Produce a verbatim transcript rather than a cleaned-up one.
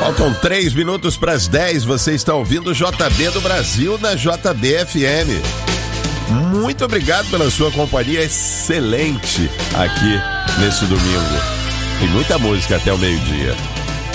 Faltam três minutos para as dez. Você está ouvindo o J B do Brasil na J B F M. Muito obrigado pela sua companhia excelente aqui nesse domingo. Tem muita música até o meio-dia.